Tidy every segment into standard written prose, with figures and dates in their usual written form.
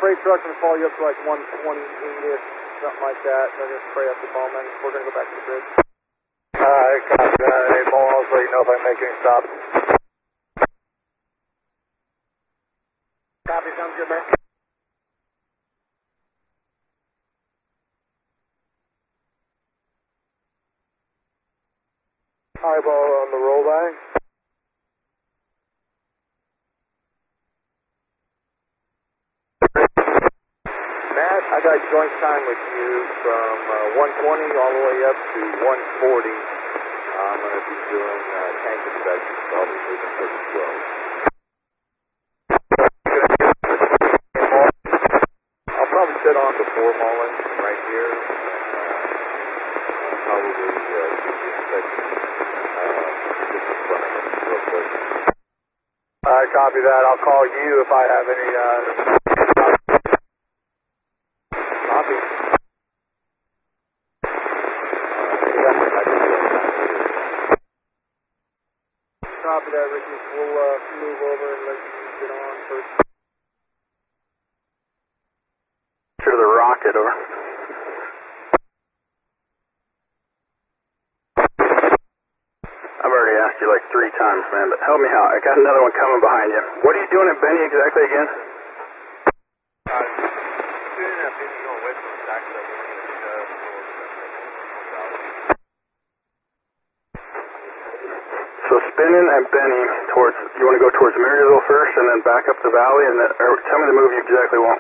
freight truck going to follow you up to like 128-ish, something like that. They're going to spray up the Bowman. We're going to go back to the bridge. Alright, copy that. Hey, Mo, I'll let you know if I make any stops. Copy, sounds good, man. Eyeball on the rollback. Matt, I got joint time with you from 120 all the way up to 140. I'm going to be doing tank inspections, probably moving towards 12. I'll probably sit on before Mullen right here, and probably do the inspection just in front of him real quick. Alright, copy that. I'll call you if I have any, Copy. Copy that, Ricky. We'll move over and let you get on first. to the rocket, or... I've already asked you like 3 times, man, but help me out. I got another one coming behind you. What are you doing at Benny exactly again? Spinning at Benny going away from the back of the So spinning at Benny towards, you want to go towards Marysville first and then back up the valley, and then, or tell me the move you exactly want.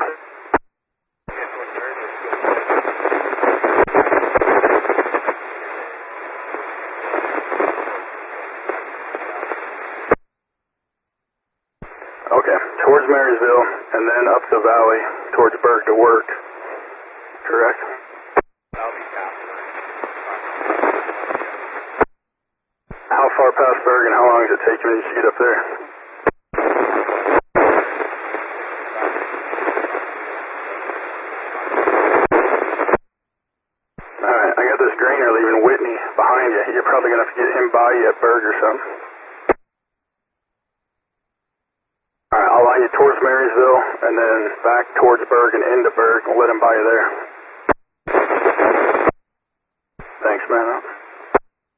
Okay, towards Marysville and then up the valley towards Berg to work, correct? How far past Berg and how long does it take you when you get up there? Alright, I got this Grainer leaving Whitney behind you. You're probably going to have to get him by you at Berg or something. Alright, I'll line you towards Marysville and then back towards Berg and into Berg. We'll let him by you there. Thanks, man.